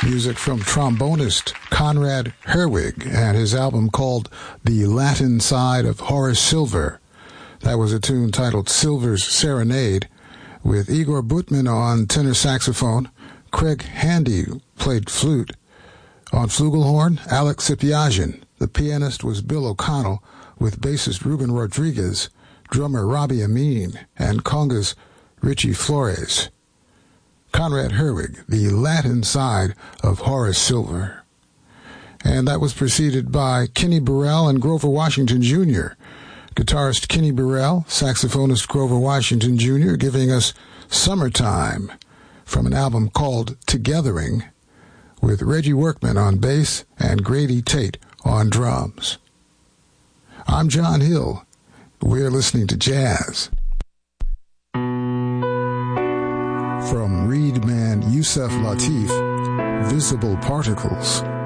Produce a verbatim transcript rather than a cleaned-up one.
Music from trombonist Conrad Herwig and his album called The Latin Side of Horace Silver. That was a tune titled Silver's Serenade, with Igor Butman on tenor saxophone. Craig Handy played flute. On flugelhorn, Alex Sipiagin. The pianist was Bill O'Connell, with bassist Ruben Rodriguez, drummer Robbie Amin, and congas Richie Flores. Conrad Herwig, The Latin Side of Horace Silver. And that was preceded by Kenny Burrell and Grover Washington Junior Guitarist Kenny Burrell, saxophonist Grover Washington Junior giving us Summertime from an album called Togethering, with Reggie Workman on bass and Grady Tate on drums. I'm John Hill. We're listening to jazz. From reed man Yusef Lateef, Visible Particles.